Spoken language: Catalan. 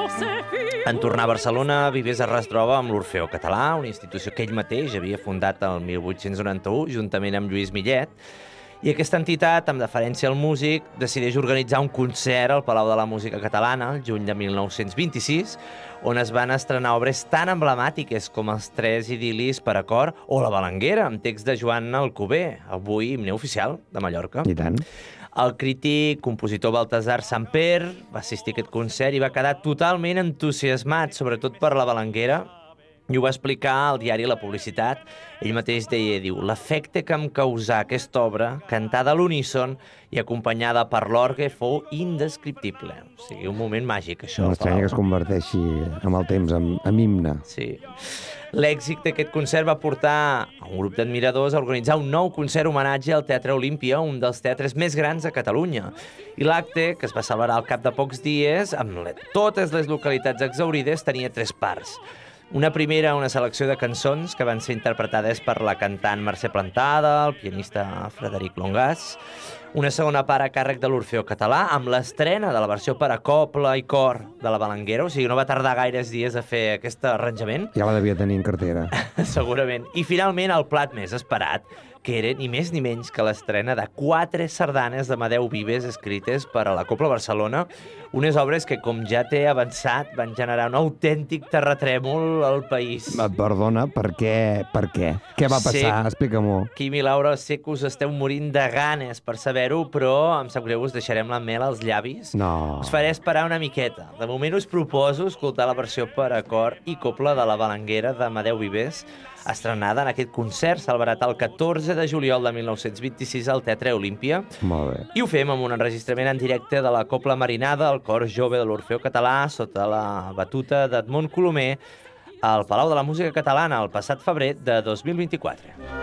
En tornar a Barcelona, Vives es retroba amb l'Orfeó Català, una institució que ell mateix havia fundat el 1891, juntament amb Lluís Millet, i aquesta entitat, amb deferència al músic, decideix organitzar un concert al Palau de la Música Catalana, el juny de 1926, on es van estrenar obres tan emblemàtiques com els 3 idil·lis per a cor o La Balanguera, amb text de Joan Alcover, avui himne oficial de Mallorca. I tant. El crític, compositor Baltasar Samper, va assistir a aquest concert i va quedar totalment entusiasmat, sobretot per La Balanguera, i ho va explicar al diari La Publicitat. Ell mateix deia, diu, l'efecte que em causà aquesta obra, cantada a l'uníson i acompanyada per l'orgue, fou indescriptible. O sigui, un moment màgic, això. No estranya que es converteixi amb el temps en himne. Sí. L'èxit d'aquest concert va portar a un grup d'admiradors a organitzar un nou concert homenatge al Teatre Olímpia, un dels teatres més grans de Catalunya. I l'acte, que es va celebrar al cap de pocs dies, amb totes les localitats exhaurides, tenia 3 parts. Una primera, una selecció de cançons que van ser interpretades per la cantant Mercè Plantada, el pianista Frederic Longàs. Una segona part a càrrec de l'Orfeó Català, amb l'estrena de la versió per a cobla i cor de La Balanguera, o sigui, no va tardar gaires dies a fer aquest arranjament. Ja la devia tenir en cartera. Segurament. I finalment el plat més esperat, que era ni més ni menys que l'estrena de 4 sardanes d'Amadeu Vives escrites per a la Cobla Barcelona, unes obres que, com ja t'he avançat, van generar un autèntic terratrèmol al país. Perdona, per què? Per què? Què va passar? Explica-m'ho. Quim i Laura, sé que us esteu morint de ganes per saber-ho, però em sap greu, us deixarem la mel als llavis. No. Us faré esperar una miqueta. De moment us proposo escoltar la versió per a cor i cobla de La Balanguera d'Amadeu Vives, estrenada en aquest concert celebrat el 14 de juliol de 1926 al Teatre Olímpia. Molt bé. I ho fem amb un enregistrament en directe de la Cobla Marinada, el cor jove de l'Orfeó Català, sota la batuta d'Edmond Colomer, al Palau de la Música Catalana el passat febrer de 2024.